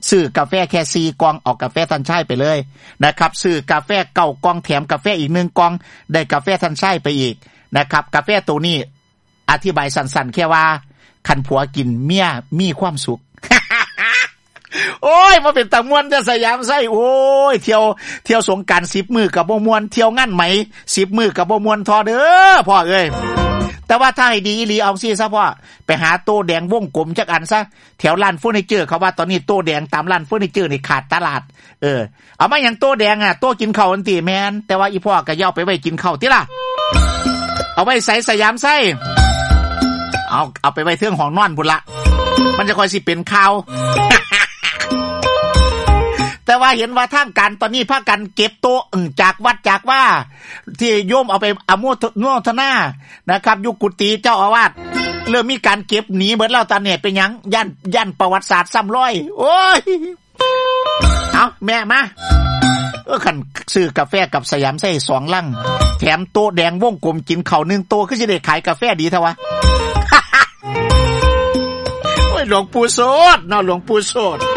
ซื้อกาแฟแค่4กล่องเอากาแฟทันชัยไปเลยนะครับซื้อกาแฟ9กล่องแถมกาแฟอีก1กล่องได้กาแฟทันชัยไปอีกนะครับกาแฟตัวนี้อธิบายสั้นๆแค่ว่าคันผัวกินเมียมีความสุข โอ้ยบ่เป็นตะม่วนจะสยามไส้โอ้ยเที่ยวสงกรานต์10มื้อก็บ่ม่วนเที่ยวงานไหม10มื้อก็บ่ม่วนทอเด้อพ่อเอ้ยแต่ว่าถ้าให้ดีอีหลีเอาซี่ซะพ่อไปหาโต๊ะแดงวงกลมจักอันซะแถวร้านเฟอร์นิเจอร์เขาว่าตอนนี้โต๊ะแดงตามร้านเฟอร์นิเจอร์นี่ขาดตลาดเอามาหยังโต๊ะแดงโต๊ะกินข้าวอันติแม่นแต่ว่าอีพ่อก็ย่อไปไว้กินข้าวติล่ะเอาไว้ใส่สยามไส้เอาไปไว้เทิงห้องนอนพุ่นละมันจะค่อยสิเป็นข่าว แต่ว่าเห็นว่าทางการตอนนี้พากันเก็บโต๊ะจากวัดจากว่าที่โยมเอาไปอโมทนานะครับอยู่กุฏิเจ้าอาวาสเริ่มมีการเก็บหนีเบิดแล้วตอนนี้เป็นหยังย่านประวัติศาสตร์ซ้ำรอยโอ้ยเอาแม่มาคันซื้อกาแฟกับสยามไส้2ลังแถมโต๊ะแดงวงกลมกินข้าว1โต๊ะคือสิได้ขายกาแฟดีเท่าวะ โอ้ยหลวงปู่โสดเนาะหลวงปู่โสด